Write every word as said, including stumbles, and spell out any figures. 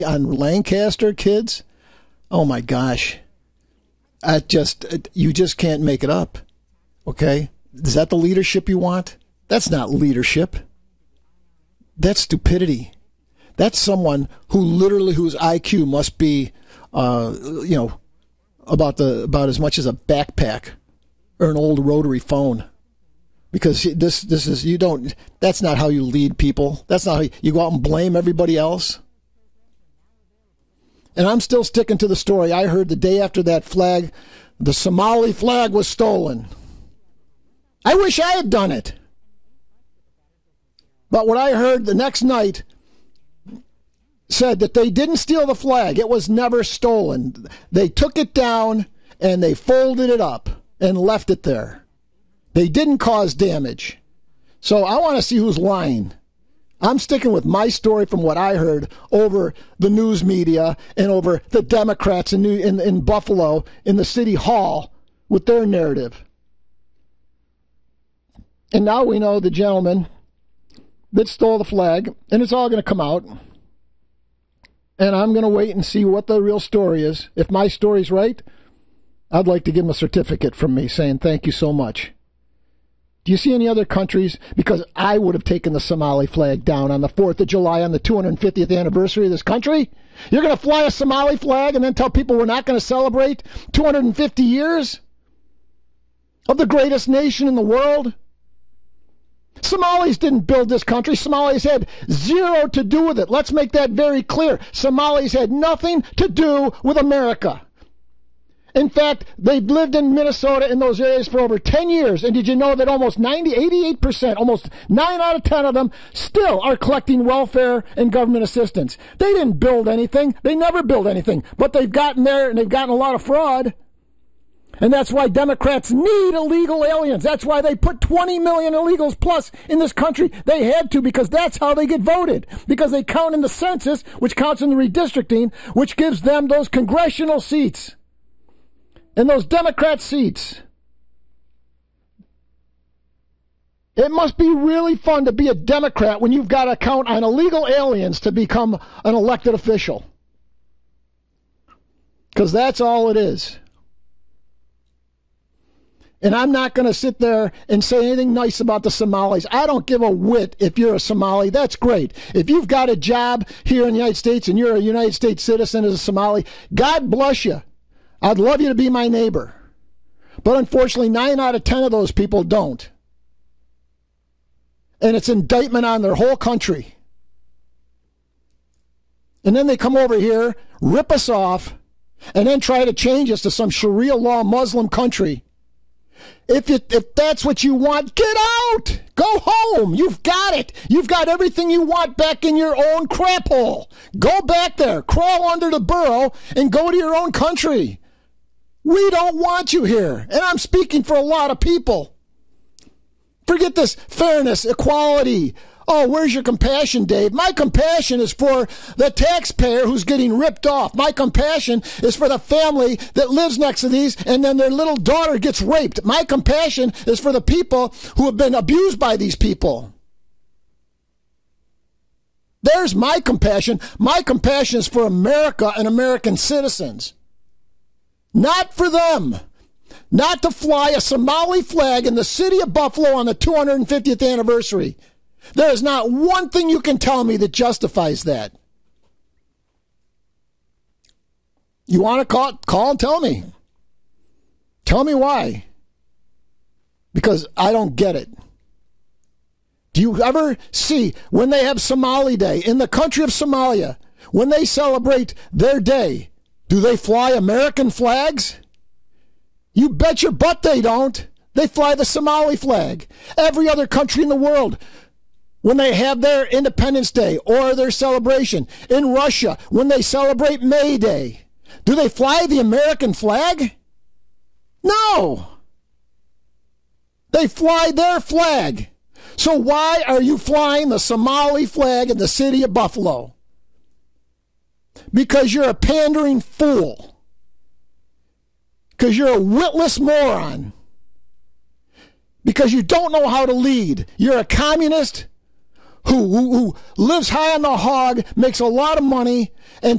on Lancaster, kids. Oh my gosh. I just, you just can't make it up. Okay? Is that the leadership you want? That's not leadership. That's stupidity. That's someone who literally, whose I Q must be, uh, you know, about the about as much as a backpack or an old rotary phone. Because this this is, you don't, that's not how you lead people. That's not how you, you go out and blame everybody else. And I'm still sticking to the story I heard the day after that flag, the Somali flag was stolen. I wish I had done it. But what I heard the next night said that they didn't steal the flag. It was never stolen. They took it down and they folded it up and left it there. They didn't cause damage. So I want to see who's lying. I'm sticking with my story from what I heard over the news media and over the Democrats in, New, in, in Buffalo in the city hall with their narrative. And now we know the gentleman that stole the flag, and it's all going to come out. And I'm going to wait and see what the real story is. If my story's right, I'd like to give him a certificate from me saying thank you so much. Do you see any other countries? Because I would have taken the Somali flag down on the fourth of July on the two hundred fiftieth anniversary of this country. You're going to fly a Somali flag and then tell people we're not going to celebrate two hundred fifty years of the greatest nation in the world? Somalis didn't build this country. Somalis had zero to do with it. Let's make that very clear. Somalis had nothing to do with America. In fact, they've lived in Minnesota in those areas for over ten years. And did you know that almost ninety, eighty-eight percent, almost nine out of ten of them still are collecting welfare and government assistance? They didn't build anything. They never built anything. But they've gotten there and they've gotten a lot of fraud. And that's why Democrats need illegal aliens. That's why they put twenty million illegals plus in this country. They had to, because that's how they get voted. Because they count in the census, which counts in the redistricting, which gives them those congressional seats. And those Democrat seats. It must be really fun to be a Democrat when you've got to count on illegal aliens to become an elected official. Because that's all it is. And I'm not going to sit there and say anything nice about the Somalis. I don't give a whit if you're a Somali. That's great. If you've got a job here in the United States and you're a United States citizen as a Somali, God bless you. I'd love you to be my neighbor. But unfortunately, nine out of ten of those people don't. And it's indictment on their whole country. And then they come over here, rip us off, and then try to change us to some Sharia law Muslim country. If you, if that's what you want, get out. Go home. You've got it. You've got everything you want back in your own crap hole. Go back there. Crawl under the burrow and go to your own country. We don't want you here. And I'm speaking for a lot of people. Forget this fairness, equality. Oh, where's your compassion, Dave? My compassion is for the taxpayer who's getting ripped off. My compassion is for the family that lives next to these and then their little daughter gets raped. My compassion is for the people who have been abused by these people. There's my compassion. My compassion is for America and American citizens. Not for them. Not to fly a Somali flag in the city of Buffalo on the two hundred fiftieth anniversary. There is not one thing you can tell me that justifies that. You want to call, call and tell me. Tell me why. Because I don't get it. Do you ever see when they have Somali Day in the country of Somalia, when they celebrate their day, do they fly American flags? You bet your butt they don't. They fly the Somali flag. Every other country in the world, when they have their Independence Day or their celebration. In Russia, when they celebrate May Day, do they fly the American flag? No. They fly their flag. So why are you flying the Somali flag in the city of Buffalo? Because you're a pandering fool. Because you're a witless moron. Because you don't know how to lead. You're a communist who, who, who lives high on the hog, makes a lot of money, and